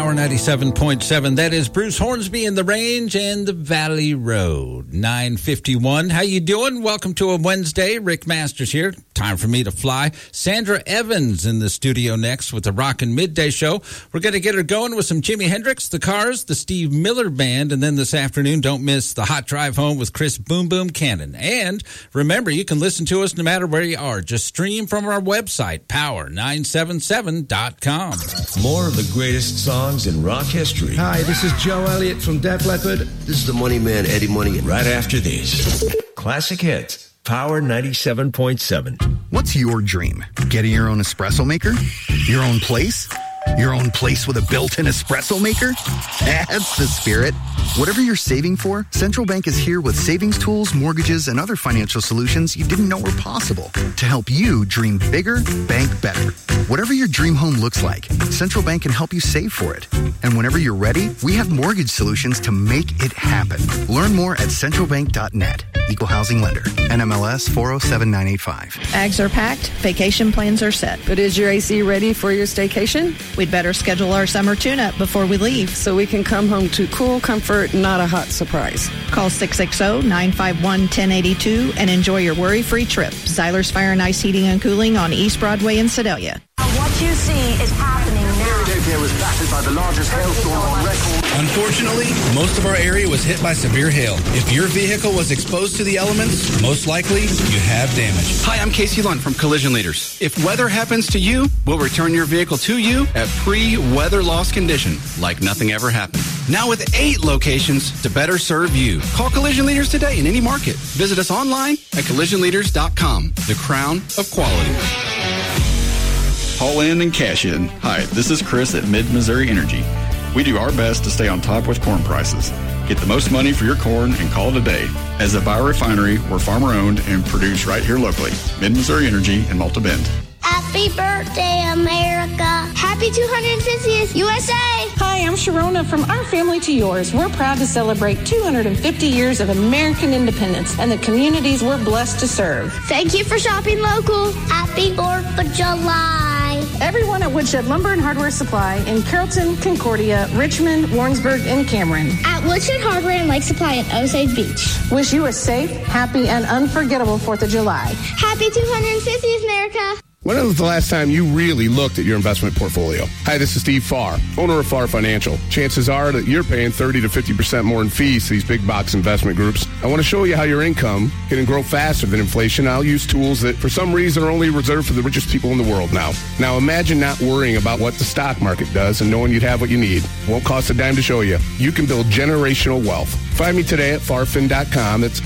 Power 97.7. That is Bruce Hornsby in the Range and the Valley Road. 9:51. How you doing? Welcome to a Wednesday. Rick Masters here. Time for me to fly. Sandra Evans in the studio next with the Rockin' Midday Show. We're going to get her going with some Jimi Hendrix, the Cars, the Steve Miller Band, and then this afternoon, don't miss the Hot Drive Home with Chris Boom Boom Cannon. And remember, you can listen to us no matter where you are. Just stream from our website, power977.com. More of the greatest songs in rock history. Hi, this is Joe Elliott from Def Leppard. This is the Money Man, Eddie Money. Right after these classic hits, Power 97.7. What's your dream? Getting your own espresso maker? Your own place? Your own place with a built-in espresso maker? That's the spirit. Whatever you're saving for, Central Bank is here with savings tools, mortgages, and other financial solutions you didn't know were possible to help you dream bigger, bank better. Whatever your dream home looks like, Central Bank can help you save for it. And whenever you're ready, we have mortgage solutions to make it happen. Learn more at centralbank.net. Equal housing lender. NMLS 407985. Bags are packed. Vacation plans are set. But is your AC ready for your staycation? We'd better schedule our summer tune-up before we leave. So we can come home to cool comfort, not a hot surprise. Call 660-951-1082 and enjoy your worry-free trip. Zyler's Fire and Ice Heating and Cooling on East Broadway in Sedalia. What you see is happening now. Philadelphia was battered by the largest hailstorm on record. Unfortunately, most of our area was hit by severe hail. If your vehicle was exposed to the elements, most likely you have damage. Hi, I'm Casey Lund from Collision Leaders. If weather happens to you, we'll return your vehicle to you at pre-weather loss condition, like nothing ever happened. Now with 8 locations to better serve you. Call Collision Leaders today in any market. Visit us online at collisionleaders.com. The crown of quality. Haul in and cash in. Hi, this is Chris at Mid-Missouri Energy. We do our best to stay on top with corn prices. Get the most money for your corn and call it a day. As a biorefinery, we're farmer-owned and produced right here locally. Mid-Missouri Energy in Malta Bend. Happy birthday, America. Happy 250th USA. Hi, I'm Sharona from Our Family to Yours. We're proud to celebrate 250 years of American independence and the communities we're blessed to serve. Thank you for shopping local. Happy 4th of July. Everyone at Woodshed Lumber and Hardware Supply in Carrollton, Concordia, Richmond, Warrensburg, and Cameron. At Woodshed Hardware and Lake Supply in Osage Beach. Wish you a safe, happy, and unforgettable 4th of July. Happy 250th, America. When was the last time you really looked at your investment portfolio? Hi, this is Steve Farr, owner of Farr Financial. Chances are that you're paying 30 to 50% more in fees to these big box investment groups. I want to show you how your income can grow faster than inflation. I'll use tools that for some reason are only reserved for the richest people in the world now. Now imagine not worrying about what the stock market does and knowing you'd have what you need. Won't cost a dime to show you. You can build generational wealth. Find me today at farfin.com. That's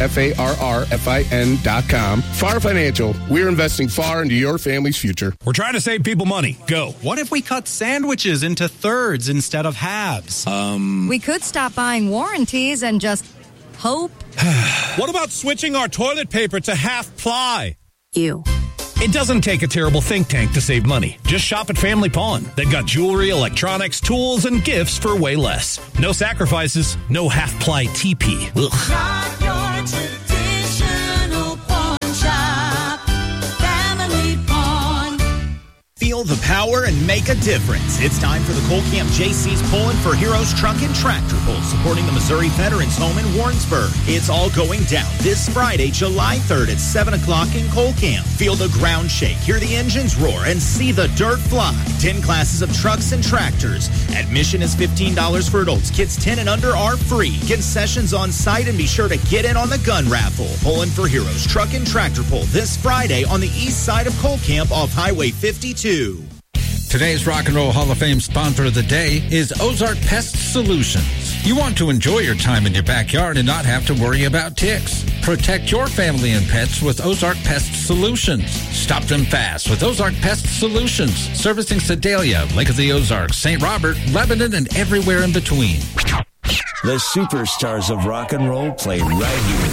FARRFIN.com. Farr Financial. We're investing far into your family's future. We're trying to save people money. Go. What if we cut sandwiches into thirds instead of halves? We could stop buying warranties and just hope. What about switching our toilet paper to half ply? You. It doesn't take a terrible think tank to save money. Just shop at Family Pawn. They've got jewelry, electronics, tools, and gifts for way less. No sacrifices, no half-ply TP. Ugh. Not your traditional pawn shop. Family Pawn. Feel the power and make a difference. It's time for the Cole Camp JC's Pulling for Heroes Truck and Tractor Pull, supporting the Missouri Veterans Home in Warrensburg. It's all going down this Friday, July 3rd at 7 o'clock in Cole Camp. Feel the ground shake, hear the engines roar, and see the dirt fly. 10 classes of trucks and tractors. Admission is $15 for adults. Kids 10 and under are free. Concessions on site, and be sure to get in on the gun raffle. Pulling for Heroes Truck and Tractor Pull this Friday on the east side of Cole Camp off Highway 52. Today's Rock and Roll Hall of Fame sponsor of the day is Ozark Pest Solutions. You want to enjoy your time in your backyard and not have to worry about ticks. Protect your family and pets with Ozark Pest Solutions. Stop them fast with Ozark Pest Solutions, servicing Sedalia, Lake of the Ozarks, St. Robert, Lebanon, and everywhere in between. The superstars of rock and roll play right here.